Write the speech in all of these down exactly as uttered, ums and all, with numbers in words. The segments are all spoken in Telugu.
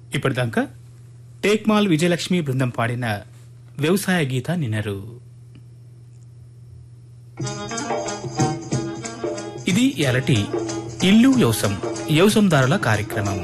ఇప్పటిదాకా టేక్మాల్ విజయలక్ష్మి బృందం పాడిన వ్యవసాయ గీత నిన్నరు. ఇది ఎలటి ఇల్లు వ్యవసం వ్యవసందారుల కార్యక్రమం.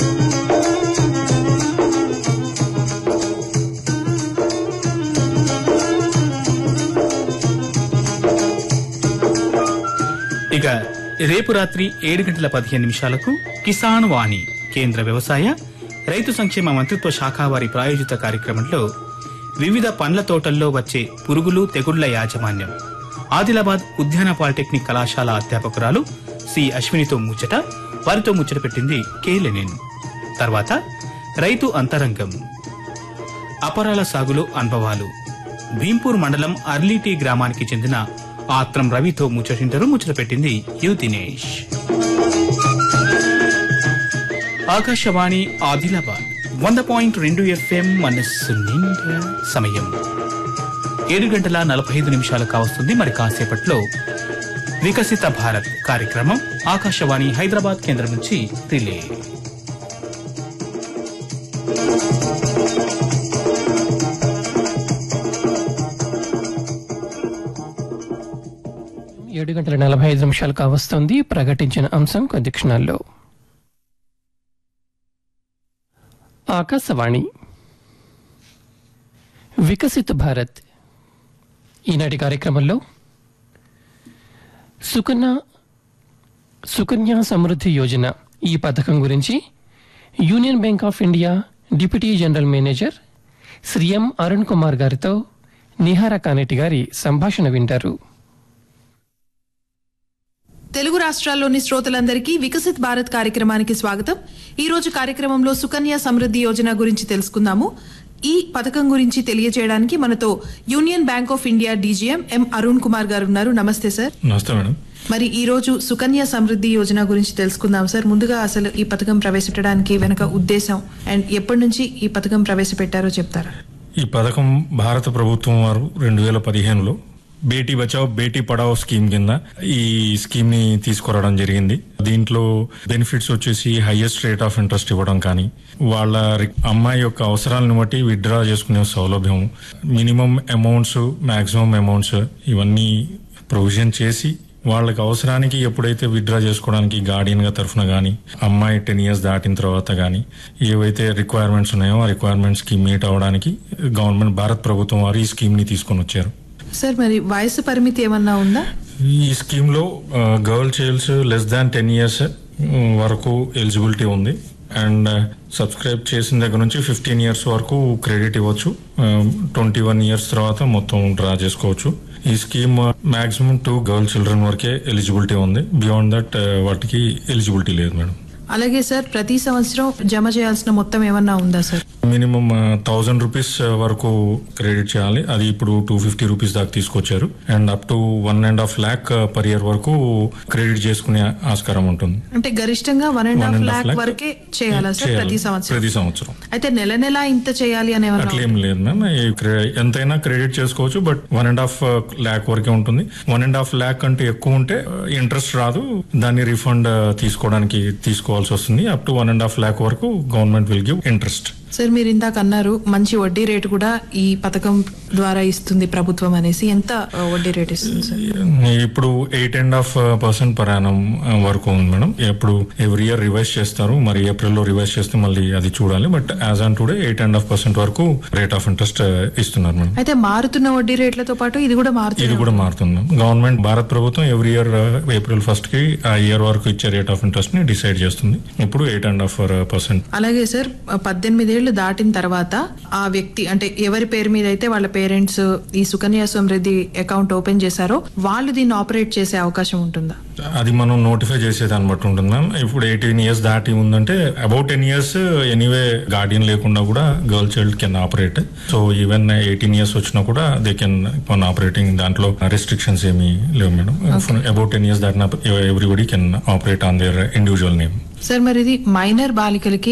ఇక రేపు రాత్రి ఏడు గంటల పదిహేను నిమిషాలకు కిసాన్ వాణి కేంద్ర వ్యవసాయ రైతు సంక్షేమ మంత్రిత్వ శాఖ వారి ప్రాయోజిత కార్యక్రమంలో వివిధ పండ్ల తోటల్లో వచ్చే పురుగులు తెగుళ్ల యాజమాన్యం ఆదిలాబాద్ ఉద్యాన పాలిటెక్నిక్ కళాశాల అధ్యాపకురాలు సి అశ్వినితో ముచ్చట, వారితో ముచ్చట పెట్టింది కె లెనిన్. తర్వాత రైతు అంతరంగం అపరాల సాగులో అనుభవాలు భీంపూర్ మండలం అర్లీటీ గ్రామానికి చెందిన ఆత్రం రవితో ముచ్చటింటారు. ముచ్చట పెట్టింది యు దినేష్. ఆకాశవాణి ఆదిలాబాద్ వంద పాయింట్ రెండు ఎఫ్ఎం మనస్సు నిండా సమయం ఏడు గంటల నలభై ఐదు నిమిషాలు కావస్తుంది. మరి కాసేపట్లో వికసిత భారత్ కార్యక్రమం ఆకాశవాణి హైదరాబాద్ కేంద్రం నుంచి రిలే. ఏడు గంటల నలభై ఐదు నిమిషాలు కావస్తుంది. ప్రకటించిన అంశం కొద్ది క్షణాల్లో. ఆకాశవాణి వికసిత భారత్ ఈనాటి కార్యక్రమంలో సుకన్య సుకన్య సమృద్ధి యోజన ఈ పథకం గురించి union bank of India deputy general manager Shri ఎం అరుణ్ కుమార్ గారితో నిహారా కానేటి గారి సంభాషణ వింటారు. తెలుగు రాష్ట్రాల్లోని శ్రోతలందరికీ వికసిత్ భారత్ కార్యక్రమానికి స్వాగతం. ఈ రోజు కార్యక్రమంలో సుకన్య సమృద్ధి యోజన గురించి తెలుసుకుందాము. ఈ పథకం గురించి తెలియజేయడానికి మనతో union bank of India DGM ఎం అరుణ్ కుమార్ గారు ఉన్నారు. నమస్తే సార్. నమస్తే మేడం. మరి ఈ రోజు సుకన్య సమృద్ధి యోజన గురించి తెలుసుకుందాం సార్. ముందుగా అసలు ఈ పథకం ప్రవేశపెట్టడానికి వెనక ఉద్దేశం అండ్ ఎప్పటి నుంచి ఈ పథకం ప్రవేశపెట్టారో చెప్తారా? ఈ పథకం భారత ప్రభుత్వం వారు రెండు వేల పదిహేనులో బేటీ బచావ్ బేటీ పడావ్ స్కీమ్ కింద ఈ స్కీమ్ ని తీసుకురావడం జరిగింది. దీంట్లో బెనిఫిట్స్ వచ్చేసి హైయెస్ట్ రేట్ ఆఫ్ ఇంట్రెస్ట్ ఇవ్వడం కానీ, వాళ్ళ అమ్మాయి యొక్క అవసరాలను బట్టి విత్డ్రా చేసుకునే సౌలభ్యం, మినిమం అమౌంట్స్ మాక్సిమం అమౌంట్స్ ఇవన్నీ ప్రొవిజన్ చేసి వాళ్ళకి అవసరానికి ఎప్పుడైతే విత్డ్రా చేసుకోవడానికి గార్డియన్ గా తరఫున గానీ, అమ్మాయి టెన్ ఇయర్స్ దాటిన తర్వాత గానీ ఏవైతే రిక్వైర్మెంట్స్ ఉన్నాయో ఆ రిక్వైర్మెంట్స్ కి మీట్ అవడానికి గవర్నమెంట్ భారత ప్రభుత్వం వారు ఈ స్కీమ్ ని తీసుకొని వచ్చారు. సార్ మరి వయసు పరిమితి ఏమన్నా ఉందా? ఈ స్కీమ్ లో girl child's less than ten years వరకు ఎలిజిబిలిటీ ఉంది. అండ్ సబ్స్క్రైబ్ చేసిన దగ్గర నుంచి ఫిఫ్టీన్ ఇయర్స్ వరకు క్రెడిట్ ఇవ్వచ్చు. ట్వంటీ వన్ ఇయర్స్ తర్వాత మొత్తం డ్రా చేసుకోవచ్చు. ఈ scheme maximum two girl children వరకే ఎలిజిబిలిటీ ఉంది. బియాండ్ దట్ వాటికి ఎలిజిబిలిటీ లేదు మేడం. అలాగే సార్ ప్రతి సంవత్సరం జమ చేయాల్సిన మొత్తం ఏమన్నా ఉందా సార్? మినిమం థౌసండ్ రూపీస్ వరకు క్రెడిట్ చేయాలి. అది ఇప్పుడు టూ ఫిఫ్టీ రూపీస్ దాకా తీసుకొచ్చారు. And up to one and half lakh per year వరకు క్రెడిట్ చేసుకునే ఆస్కారం ఉంటుంది. అంటే గరిష్టంగా వన్ అండ్ హాఫ్ ల్యాక్ వరకే చేయాలా సార్ ప్రతి సంవత్సరం? ప్రతి సంవత్సరం. అయితే నెల నెల ఇంత చేయాలి అనే అట్లేం లేదు మ్యామ్. ఎంతైనా క్రెడిట్ చేసుకోవచ్చు. But one and half lakh వరకే ఉంటుంది. వన్ అండ్ హాఫ్ ల్యాక్ అంటే ఎక్కువ ఉంటే ఇంట్రెస్ట్ రాదు, దాన్ని రిఫండ్ తీసుకోవడానికి తీసుకోవాల్సి వస్తుంది. Up to one and half lakh వరకు government will give interest. Sir మీరు ఇందాక అన్నారు మంచి వడ్డీ రేటు కూడా ఈ పథకం ద్వారా ఇస్తుంది ప్రభుత్వం అనేసి. ఎంత వడ్డీ రేట్ ఇస్తుంది సార్? ఇప్పుడు eight and half percent per annum వరకు ఉంది మేడం. ఎప్పుడు ఎవ్రీ ఇయర్ రివైజ్ చేస్తారు. మరి ఏప్రిల్ లో రివైజ్ చేస్తే మళ్ళీ అది చూడాలి. But as on today eight and half percent వరకు రేట్ ఆఫ్ ఇంట్రెస్ట్ ఇస్తున్నారు మేడం. అయితే మారుతున్న వడ్డీ రేట్లతో పాటు ఇది కూడా మారుతుంది. ఇది కూడా మారుతుంది. గవర్నమెంట్ భారత ప్రభుత్వం ఎవ్రీ ఇయర్ ఏప్రిల్ ఫస్ట్ కి ఆ ఇయర్ వరకు ఇచ్చే రేట్ ఆఫ్ ఇంట్రెస్ట్ ని డిసైడ్ చేస్తుంది. ఇప్పుడు ఎయిట్ అండ్ హాఫ్ పర్సెంట్. అలాగే సార్ పద్దెనిమిది ఏళ్లు దాటిన తర్వాత ఆ వ్యక్తి అంటే ఎవరి పేరు మీద అయితే వాళ్ళ పేరెంట్స్ ఈ సుకన్య సమృద్ధి అకౌంట్ ఓపెన్ చేశారో వాళ్ళు దీన్ని ఆపరేట్ చేసే అవకాశం ఉంటుందా? అది మనం నోటిఫై చేసేదాన్ని బట్టి ఉంటుంది మ్యామ్. ఇప్పుడు ఎయిటీన్ ఇయర్స్ దాటి ఉందంటే about ten years anyway Guardian లేకుండా కూడా girl child can operate. So even eighteen years వచ్చినా కూడా దే కెన్ వన్ ఆపరేటింగ్. దాంట్లో రెస్ట్రిక్షన్స్ ఏమీ లేవు మేడం. అబౌట్ టెన్ ఇయర్స్ దాటిన everybody can operate on their individual name. Sir మరి ఇది మైనర్ బాలికలకి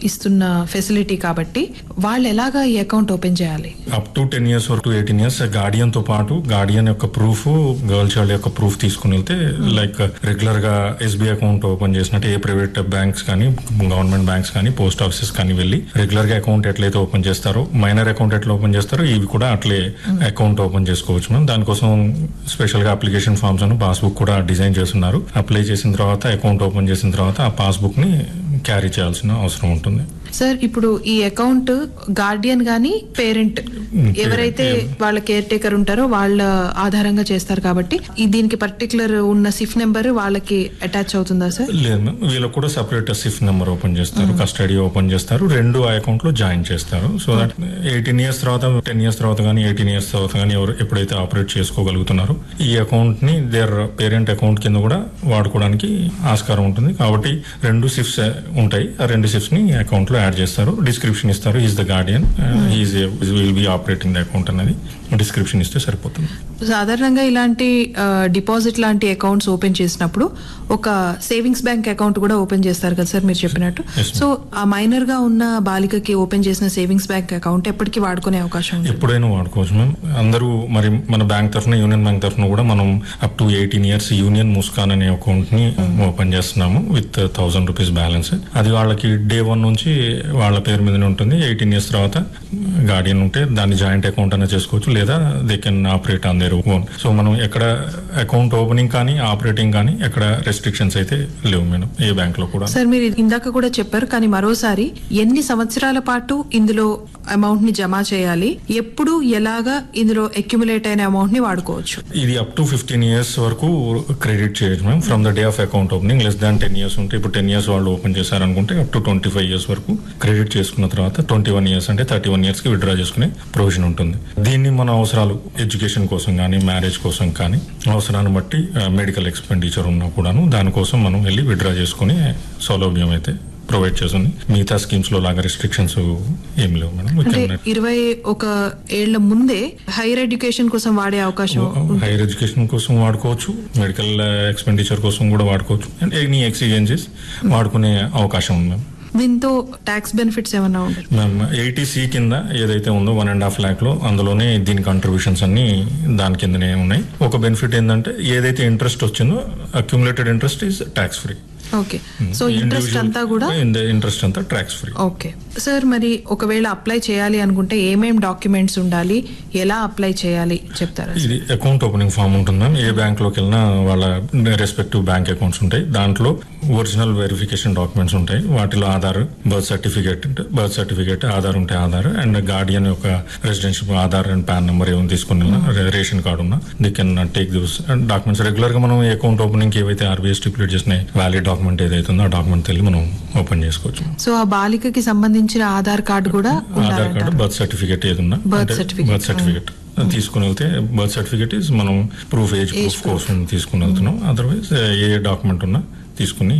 ఇస్తున్న ఫెసిలిటీ కాబట్టి వాళ్ళు ఎలాగా ఈ అకౌంట్ ఓపెన్ చేయాలి? అప్ టు టెన్ ఇయర్స్ వరకు ఎయిటీన్ ఇయర్స్ గార్డియన్ తో పాటు గార్డియన్ యొక్క ప్రూఫ్, గర్ల్ చైల్డ్ యొక్క ప్రూఫ్ తీసుకుని వెళ్తే లైక్ రెగ్యులర్ గా ఎస్బీఐ అకౌంట్ ఓపెన్ చేసినట్టు ఏ ప్రైవేట్ బ్యాంక్స్ కానీ గవర్నమెంట్ బ్యాంక్స్ కానీ పోస్ట్ ఆఫీసెస్ కానీ వెళ్ళి రెగ్యులర్ గా అకౌంట్ ఎట్లయితే ఓపెన్ చేస్తారో, మైనర్ అకౌంట్ ఎట్లా ఓపెన్ చేస్తారో ఇవి కూడా అట్లే అకౌంట్ ఓపెన్ చేసుకోవచ్చు మ్యామ్. దానికోసం స్పెషల్ గా అప్లికేషన్ ఫామ్స్ అని పాస్బుక్ కూడా డిజైన్ చేస్తున్నారు. అప్లై చేసిన తర్వాత అకౌంట్ ఓపెన్ చేసిన తర్వాత ఆ పాస్బుక్ ని క్యారీ చేయాల్సిన అవసరం ఉంటుంది. సార్, ఇప్పుడు ఈ అకౌంట్ గార్డియన్ గానీ పేరెంట్ ఎవరైతే వాళ్ళ కేర్ టేకర్ ఉంటారో వాళ్ళ ఆధారంగా చేస్తారు కాబట్టి ఈ దీనికి పర్టికులర్ ఉన్న సిఫ్ నెంబర్ వాళ్ళకి అటాచ్ అవుతుందా సార్? లేదు మ్యామ్, వీళ్ళకి కూడా సెపరేట్ సిఫ్ నెంబర్ ఓపెన్ చేస్తారు, కస్టడీ ఓపెన్ చేస్తారు, రెండు ఆ అకౌంట్ లో జాయిన్ చేస్తారు. సో దట్ ఎయిటీన్ ఇయర్స్ తర్వాత, టెన్ ఇయర్స్ తర్వాత కానీ ఎయిటీన్ ఇయర్స్ తర్వాత కానీ ఎవరు ఎప్పుడైతే ఆపరేట్ చేసుకోగలుగుతున్నారో ఈ అకౌంట్ ని దేర్ పేరెంట్ అకౌంట్ కింద కూడా వాడుకోవడానికి ఆస్కారం ఉంటుంది. కాబట్టి రెండు సిఫ్స్ ఉంటాయి, ఆ రెండు సిఫ్స్ ని అకౌంట్ లో యాడ్ చేస్తారు. డిస్క్రిప్షన్ ఇస్తారు, is the Guardian, is will be operating the account అనేది డిస్క్రిప్షన్ ఇస్తే సరిపోతుంది. సాధారణంగా ఇలాంటి డిపాజిట్ లాంటి అకౌంట్స్ ఓపెన్ చేసినప్పుడు ఒక సేవింగ్స్ బ్యాంక్ అకౌంట్ కూడా ఓపెన్ చేస్తారు కదా సార్ మీరు చెప్పినట్టు. సో ఆ మైనర్ గా ఉన్న బాలికకి ఓపెన్ చేసిన సేవింగ్స్ బ్యాంక్ అకౌంట్ ఎప్పటికీ వాడుకునే అవకాశం ఉంది? ఎప్పుడైనా వాడుకోవచ్చు మ్యామ్. అందరూ మరి మన బ్యాంక్ తరఫున, యూనియన్ బ్యాంక్ తరఫున కూడా మనం up to eighteen years union Muskan అనే అకౌంట్ ని ఓపెన్ చేస్తున్నాము విత్ థౌసండ్ రూపీస్ బ్యాలెన్స్. అది వాళ్ళకి డే వన్ నుంచి వాళ్ళ పేరు మీదనే ఉంటుంది. ఎయిటీన్ ఇయర్స్ తర్వాత గార్డియన్ ఉంటే దాన్ని జాయింట్ అకౌంట్ అనే చేసుకోవచ్చు, లేదా they can operate on their own. So మనం ఎక్కడ అకౌంట్ ఓపెనింగ్ కానీ ఆపరేటింగ్ కానీ ఎక్కడ రెస్ట్రిక్షన్స్ అయితే లేవు మేడం ఏ బ్యాంక్ లో కూడా. సార్, మీరు ఇందాక కూడా చెప్పారు, కానీ మరోసారి ఎన్ని సంవత్సరాల పాటు ఇందులో అమౌంట్ ని జమ చేయాలి, ఎప్పుడు ఎలాగా ఇందులో అక్యుములేట్ అయిన అమౌంట్ ని వాడుకోవచ్చు? ఇది అప్ టు ఫిఫ్టీన్ ఇయర్స్ వరకు క్రెడిట్ చేయొచ్చు ma'am from the day of account opening. Less than ten years ఉంటే, ఇప్పుడు టెన్ ఇయర్స్ వాళ్ళు open చేశారనుకుంటే up to twenty five years వరకు క్రెడిట్ చేసుకున్న తర్వాత ట్వంటీ వన్ ఇయర్స్ అంటే థర్టీ వన్ ఇయర్స్ కి విత్డ్రా చేసుకునే ప్రొవిజన్ ఉంటుంది. దీన్ని మన అవసరాలు ఎడ్యుకేషన్ కోసం కానీ, మ్యారేజ్ కోసం కానీ, అవసరాన్ని బట్టి మెడికల్ ఎక్స్పెండిచర్ ఉన్నా కూడాను దానికోసం మనం వెళ్ళి విత్డ్రా చేసుకునే సౌలభ్యం అయితే ప్రొవైడ్ చేస్తుంది. మిగతా స్కీమ్స్ లో లాగా రిస్ట్రిక్షన్స్ ఏం లేవు మేడం. ఇరవై ఒక ఏళ్ల ముందే హైయర్ ఎడ్యుకేషన్ కోసం వాడే అవకాశం, హైయర్ ఎడ్యుకేషన్ కోసం వాడుకోవచ్చు, మెడికల్ ఎక్స్పెండిచర్ కోసం కూడా వాడుకోవచ్చు, అండ్ ఎనీ ఎక్స్చేంజెస్ వాడుకునే అవకాశం ఉంది. దీంతో ట్యాక్స్ బెనిఫిట్స్ ఏమన్నా ఉంటాయి మ్యామ్? ఎయిటీ సి కింద ఏదైతే ఉందో వన్ అండ్ హాఫ్ ల్యాక్ లో అందులోనే దీని కంట్రిబ్యూషన్స్ అన్ని దాని కిందనే ఉన్నాయి. ఒక బెనిఫిట్ ఏంటంటే ఏదైతే ఇంట్రెస్ట్ వచ్చిందో accumulated interest is tax free. Okay, so interest అంతా కూడా ఇంట్రెస్ట్ అంతా ట్యాక్స్ ఫ్రీ. ఓకే సార్, మరి ఒకవేళ అప్లై చేయాలి అనుకుంటే ఏమేం డాక్యుమెంట్స్ ఉండాలి, ఎలా అప్లై చేయాలి చెప్తారా? ఇది అకౌంట్ ఓపెనింగ్ ఫామ్ ఉంటుంది మ్యామ్. ఏ బ్యాంక్ లోకి వెళ్ళినా వాళ్ళ రెస్పెక్టివ్ బ్యాంక్ అకౌంట్స్ ఉంటాయి. దాంట్లో ఒరిజినల్ వెరిఫికేషన్ డాక్యుమెంట్స్ ఉంటాయి. వాటిలో Aadhaar, birth certificate, birth certificate, Aadhaar ఉంటే ఆధార్, అండ్ గార్డియన్ యొక్క residential Aadhaar and pan number ఏమైనా తీసుకుని రేషన్ కార్డు ఉన్నా they can take this documents. Regular గా మనం అకౌంట్ ఓపెనింగ్ ఏవైతే ఆర్బీఐ స్టిపులేట్ చేసిన వ్యాలిడ్ డాక్యుమెంట్ ఏదైతే ఉందో ఆ డాక్యుమెంట్ వెళ్ళి మనం ఓపెన్ చేసుకోవచ్చు. సో ఆ బాలికకి సంబంధించిన ఆధార్ కార్డు కూడా, ఆధార్ కార్డు, బర్త్ సర్టిఫికేట్ ఏదన్నా, బర్త్ సర్టిఫికేట్ తీసుకుని వెళ్తే బర్త్ సర్టిఫికేట్ ఇస్ మనం ప్రూఫ్, ఏజ్ ప్రూఫ్ కోసం తీసుకుని వెళ్తున్నాం. అదర్వైజ్ ఏ డాక్యుమెంట్ ఉన్నా తీసుకుని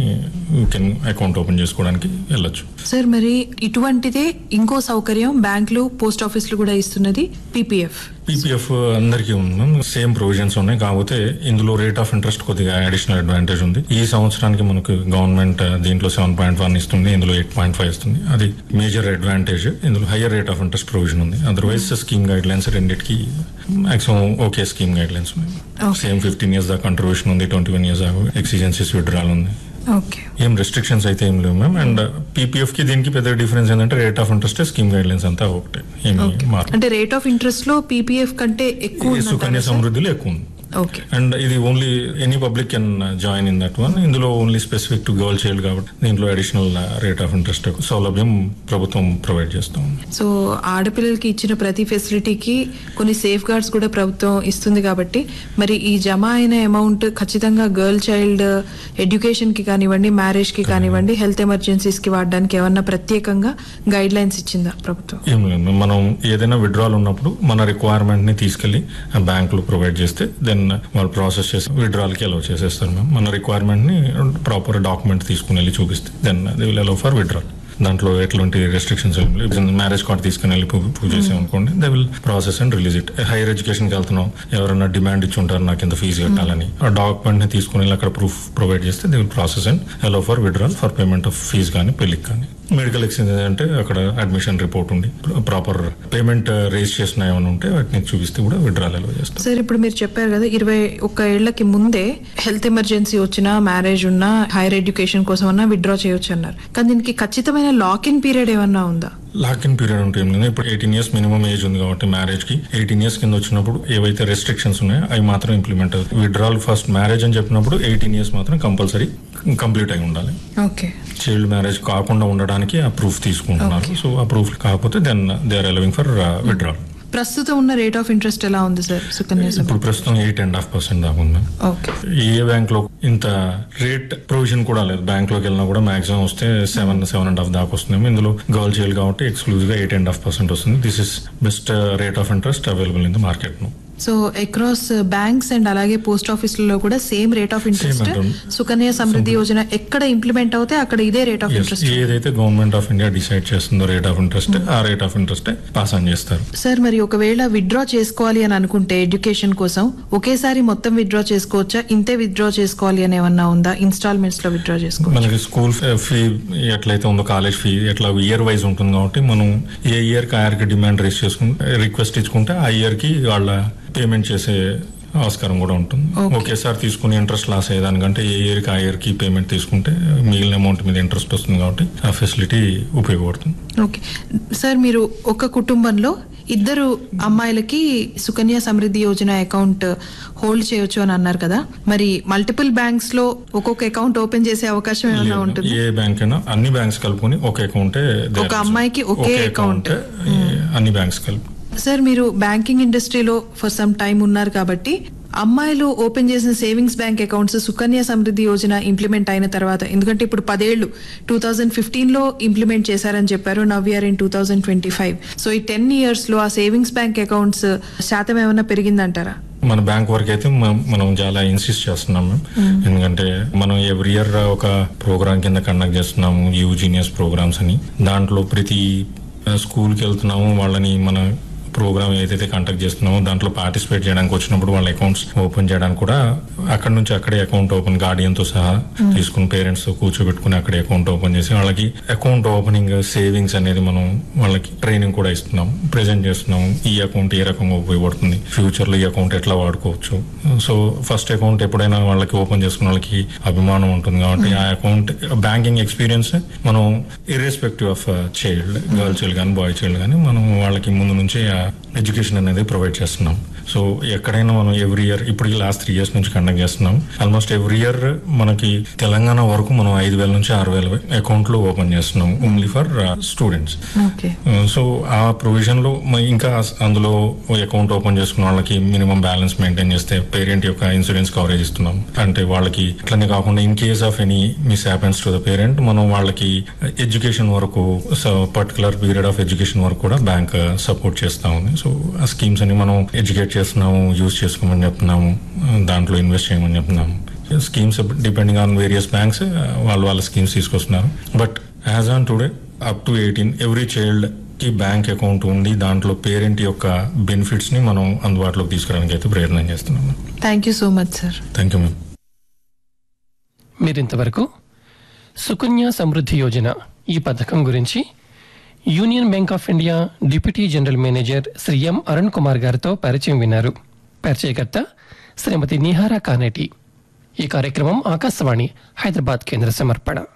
అకౌంట్ ఓపెన్ చేసుకోవడానికి వెళ్ళొచ్చు. సార్, మరి ఇటువంటిదే ఇంకో సౌకర్యం బ్యాంకులు, పోస్ట్ ఆఫీసులు కూడా ఇస్తున్నది పీపీఎఫ్. పీపీఎఫ్ అందరికీ ఉంది, సేమ్ ప్రొవిజన్స్ ఉన్నాయి. కాకపోతే ఇందులో రేట్ ఆఫ్ ఇంట్రెస్ట్ కొద్దిగా అడిషనల్ అడ్వాంటేజ్ ఉంది. ఈ సంవత్సరానికి మనకు గవర్నమెంట్ దీంట్లో సెవెన్ పాయింట్ వన్ ఇస్తుంది, ఇందులో ఎయిట్ పాయింట్ ఫైవ్ ఇస్తుంది. అది మేజర్ అడ్వాంటేజ్. ఇందులో higher rate of interest provision ఉంది. అదర్వైజ్ స్కీమ్ గైడ్ లైన్స్ రెండింటికి maximum okay scheme guide lines ఉన్నాయి. సేమ్ ఫిఫ్టీన్ ఇయర్స్ దాకా కంట్రిబ్యూషన్ ఉంది, ట్వంటీ వన్ ఇయర్స్ దాకా ఎక్సిజెన్సీస్ విత్డ్రాల్ ఉంది. ఏం రెస్ట్రిక్షన్స్ అయితే ఏం లేవు మ్యామ్. అండ్ పీపీఎఫ్ కి దీనికి పెద్ద డిఫరెన్స్ ఏంటంటే rate of interest, scheme guide lines అంతా ఒకటే. అంటే రేట్ ఆఫ్ ఇంట్రెస్ట్ లో పీపీఎఫ్ కంటే ఎక్కువ, సుకన్య సమృద్ధిలో ఎక్కువ ఉంది. అండ్ ఇది only any public can join in that one. ఇందులో only specific to girl child కాబట్టి దీంట్లో అడిషనల్ రేట్ ఆఫ్ ఇంట్రెస్ట్ సౌలభ్యం ప్రభుత్వం ప్రొవైడ్ చేస్తాం. సో ఆడపిల్లలకి ఇచ్చిన ప్రతి ఫెసిలిటీకి కొన్ని సేఫ్ గార్డ్స్ కూడా ప్రభుత్వం ఇస్తుంది కాబట్టి మరి ఈ జమ అయిన అమౌంట్ ఖచ్చితంగా గర్ల్ చైల్డ్ ఎడ్యుకేషన్ కి కానివ్వండి, మ్యారేజ్ కి కానివ్వండి, హెల్త్ ఎమర్జెన్సీస్ కి వాడడానికి ఏమన్నా ప్రత్యేకంగా గైడ్ లైన్స్ ఇచ్చిందా ప్రభుత్వం? ఏం లేదు, మనం ఏదైనా విత్డ్రాల్ ఉన్నప్పుడు మన రిక్వైర్మెంట్ ని తీసుకెళ్లి బ్యాంకులు ప్రొవైడ్ చేస్తే దెన్ వాళ్ళు ప్రాసెస్ చేసి విత్డ్రాల్ కి అలౌ చేసేస్తారు మ్యామ్. మన రిక్వైర్మెంట్ ని ప్రాపర్ డాక్యుమెంట్ తీసుకుని వెళ్ళి చూపిస్తే then they will allow for withdrawal. దాంట్లో ఎట్లాంటి రెస్ట్రిక్షన్స్ ఏం లేవు. మ్యారేజ్ కార్డ్ తీసుకుని వెళ్ళి పూజ చేసాం అనుకోండి, they will process and release it. Higher education కి వెళ్తున్నాం, ఎవరైనా డిమాండ్ ఇచ్చి ఉంటారు నాకు ఇంత ఫీజు కట్టాలని, ఆ డాక్యుమెంట్ ని తీసుకుని వెళ్ళి అక్కడ ప్రూఫ్ ప్రొవైడ్ చేస్తే they will process and allow for withdrawal for payment of fee కానీ, పెళ్లికి కానీ. మెడికల్ ఎక్స్చేంజ్ అంటే అక్కడ అడ్మిషన్ రిపోర్ట్ ఉండి ప్రాపర్ పేమెంట్ రేస్ చేసిన ఏమైనా ఉంటే వాటిని చూపిస్తే కూడా విత్డ్రాల్ అలౌ చేస్తాం. సార్ ఇప్పుడు మీరు చెప్పారు కదా ఇరవై ఒక్క ఏళ్లకి ముందే హెల్త్ ఎమర్జెన్సీ వచ్చినా, మ్యారేజ్ ఉన్నా, హైయర్ ఎడ్యుకేషన్ కోసం అన్నా విత్డ్రా చేయొచ్చు అన్నారు. కానీ దీనికి ఖచ్చితమైన లాక్ ఇన్ పీరియడ్ ఏమన్నా ఉందా? లాక్ ఇన్ పీరియడ్ ఉంటే ఏం లేదు. ఇప్పుడు ఎయిటీన్ ఇయర్స్ మినిమం ఏజ్ ఉంది కాబట్టి మ్యారేజ్ కి ఎయిటీన్ ఇయర్స్ కింద వచ్చినప్పుడు ఏవైతే రెస్ట్రిక్షన్స్ ఉన్నాయో అవి మాత్రం ఇంప్లిమెంట్ అవుతుంది. విత్డ్రాల్ ఫస్ట్ మ్యారేజ్ అని చెప్పినప్పుడు ఎయిటీన్ ఇయర్స్ మాత్రం కంపల్సరీ కంప్లీట్ అయి ఉండాలి. ఓకే. చైల్డ్ మ్యారేజ్ కాకుండా ఉండడానికి ఆ ప్రూఫ్ తీసుకుంటున్నారు. సో ఆ ప్రూఫ్ కాకపోతే then they are allowing for withdrawal. ప్రస్తుతం ఉన్న రేట్ ఆఫ్ ఇంట్రెస్ట్ ఎలా ఉంది సార్ సుకన్య? ఇప్పుడు ప్రస్తుతం ఎయిట్ అండ్ హాఫ్ పర్సెంట్ దాకా ఉంది. ఓకే. ఏ బ్యాంక్ లో ఇంత రేట్ ప్రొవిజన్ కూడా లేదు. బ్యాంక్ లోకి వెళ్ళినా కూడా మాక్సిమం వస్తే సెవెన్ సెవెన్ అండ్ హాఫ్ దాకా వస్తుంది. ఇందులో గర్ల్ చైల్డ్ కాబట్టి ఎక్స్క్లూజివ్ గా ఎయిట్ అండ్ హాఫ్ పర్సెంట్ వస్తుంది. This is best rate of interest available in the market no. So across banks and అలాగే పోస్ట్ ఆఫీసులలో కూడా సేమ్ రేట్ ఆఫ్ ఇంట్రెస్ట్ ఉంటుంది. సుకన్య సమృద్ధి యోజన ఎక్కడ ఇంప్లిమెంట్ అవుతే అక్కడ ఇదే రేట్ ఆఫ్ ఇంట్రెస్ట్. ఏదైతే గవర్నమెంట్ ఆఫ్ ఇండియా డిసైడ్ చేస్తుందో రేట్ ఆఫ్ ఇంట్రెస్ట్ ఆ rate of interest pass on చేస్తారు. సార్ మరి ఒకవేళ విత్డ్రా చేసుకోవాలి అని అనుకుంటే ఎడ్యుకేషన్ కోసం ఒకేసారి మొత్తం విత్డ్రా చేసుకోవచ్చా? ఇంతే విత్డ్రా చేసుకోవాలి అని ఏమన్నా ఉందా? ఇన్స్టాల్మెంట్స్ లో విత్డ్రా చేసుకోవచ్చు? మనకి స్కూల్ ఫీ ఎట్లయితే ఉందో కాలేజ్ ఫీ ఎట్లా ఇయర్ వైజ్ ఉంటుంది కాబట్టి మనం ఏ ఇయర్ కి ఆ ఇయర్ కి డిమాండ్ రేస్ చేసుకుంటే రిక్వెస్ట్ ఇచ్చుకుంటే ఆ ఇయర్ కి వాళ్ళ పేమెంట్ చేసే ఆస్కారం కూడా ఉంటుంది. ఒకేసారి తీసుకుని ఇంట్రెస్ట్ లాస్ అయ్యేదానికంటే ఏ ఇయర్ కి ఆ ఇయర్ కి పేమెంట్ తీసుకుంటే మిగిలిన అమౌంట్ మీద ఇంట్రెస్ట్ వస్తుంది కాబట్టి ఆ ఫెసిలిటీ ఉపయోగపడుతుంది. ఓకే సార్, మీరు ఒక కుటుంబంలో ఇద్దరు అమ్మాయిలకి సుకన్య సమృద్ధి యోజన అకౌంట్ హోల్డ్ చేయొచ్చు అని అన్నారు కదా, మరి మల్టిపుల్ బ్యాంక్స్ లో ఒక్కొక్క అకౌంట్ ఓపెన్ చేసే అవకాశం ఏమైనా ఉంటుంది? ఏ బ్యాంక్ అయినా అన్ని బ్యాంక్స్ కలుపుకొని ఒక అకౌంట్, ఒక అమ్మాయికి ఒకే అకౌంట్ అన్ని బ్యాంక్స్ కలుపు. సార్ మీరు బ్యాంకింగ్ ఇండస్ట్రీలో ఫర్ సమ్ టైం ఉన్నారు కాబట్టి అమ్మాయిలు ఓపెన్ చేసిన savings bank accounts Sukanya Samriddhi Yojana implement అయిన తర్వాత, ఎందుకంటే ఇప్పుడు పదేళ్లు టూ థౌజండ్ ఫిఫ్టీన్ లో ఇంప్లిమెంట్ చేశారని చెప్పారు, now year in two thousand twenty five so ఈ టెన్ ఇయర్స్ లో ఆ సేవింగ్స్ బ్యాంక్ అకౌంట్స్ శాతం ఏమైనా పెరిగిందంటారా? మన బ్యాంక్ వరకు అయితే మనం చాలా ఇన్సిస్ట్ చేస్తున్నాం మేము. ఎందుకంటే మనం ఎవ్రీ ఇయర్ ఒక ప్రోగ్రామ్ కింద కండక్ట్ చేస్తున్నాము, యూజీనియస్ ప్రోగ్రామ్స్ అని. దాంట్లో ప్రతి స్కూల్కి వెళ్తున్నాము, వాళ్ళని మన ప్రోగ్రామ్ ఏదైతే కండక్ట్ చేస్తున్నామో దాంట్లో పార్టిసిపేట్ చేయడానికి వచ్చినప్పుడు వాళ్ళ అకౌంట్స్ ఓపెన్ చేయడానికి కూడా అక్కడ నుంచి అక్కడే అకౌంట్ ఓపెన్ గార్డియన్ తో సహా తీసుకుని పేరెంట్స్ తో కూర్చోబెట్టుకుని అక్కడే అకౌంట్ ఓపెన్ చేసి వాళ్ళకి అకౌంట్ ఓపెనింగ్ సేవింగ్స్ అనేది మనం వాళ్ళకి ట్రైనింగ్ కూడా ఇస్తున్నాం, ప్రెజెంట్ చేస్తున్నాం. ఈ అకౌంట్ ఏ రకంగా ఉపయోగపడుతుంది, ఫ్యూచర్ లో ఈ అకౌంట్ ఎట్లా వాడుకోవచ్చు. సో ఫస్ట్ అకౌంట్ ఎప్పుడైనా వాళ్ళకి ఓపెన్ చేసుకున్న వాళ్ళకి అభిమానం ఉంటుంది కాబట్టి ఆ అకౌంట్ బ్యాంకింగ్ ఎక్స్పీరియన్స్ మనం irrespective of child, girl child కానీ బాయ్ చైల్డ్ కానీ మనం వాళ్ళకి ముందు నుంచి ఎడ్యుకేషన్ అనేది ప్రొవైడ్ చేస్తున్నాం. సో ఎక్కడైనా మనం ఎవ్రీ ఇయర్ ఇప్పుడు లాస్ట్ త్రీ ఇయర్స్ నుంచి కండక్ట్ చేస్తున్నాం. ఆల్మోస్ట్ ఎవ్రీ ఇయర్ మనకి తెలంగాణ వరకు మనం ఐదు వేల నుంచి ఆరు వేల అకౌంట్లు ఓపెన్ చేస్తున్నాం ఓన్లీ ఫర్ స్టూడెంట్స్. సో ఆ ప్రొవిజన్ లో ఇంకా అందులో అకౌంట్ ఓపెన్ చేసుకున్న వాళ్ళకి మినిమం బ్యాలెన్స్ మెయింటైన్ చేస్తే పేరెంట్ యొక్క ఇన్సూరెన్స్ కవరేజ్ ఇస్తున్నాం. అంటే వాళ్ళకి అట్లనే కాకుండా in case of any miss happens to the parent మనం వాళ్ళకి ఎడ్యుకేషన్ వరకు పర్టికులర్ పీరియడ్ ఆఫ్ ఎడ్యుకేషన్ వరకు కూడా బ్యాంక్ సపోర్ట్ చేస్తా ఉంది. సో ఆ స్కీమ్స్ అని మనం ఎడ్యుకేట్ చేస్తున్నాము, యూజ్ చేసుకోమని చెప్తున్నాము, దాంట్లో ఇన్వెస్ట్ చేయమని చెప్తున్నాము. Schemes depending on various banks వాళ్ళు వాళ్ళ స్కీమ్స్ తీసుకొస్తున్నారు. But as on today up to eighteen every child కి బ్యాంక్ అకౌంట్ ఉండి దాంట్లో పేరెంట్ యొక్క బెనిఫిట్స్ ని మనం అందుబాటులోకి తీసుకురావడానికి అయితే ప్రయత్నం చేస్తున్నాము. Thank you so much sir. Thank you ma'am. మీరింతవరకు సుకన్య సమృద్ధి యోజన ఈ పథకం గురించి union bank of India deputy general manager Shri ఎం అరుణ్ కుమార్ గారితో పరిచయం విన్నారు. పరిచయకర్త శ్రీమతి నిహారా కానేటి. ఈ కార్యక్రమం ఆకాశవాణి హైదరాబాద్ కేంద్ర సమర్పణ.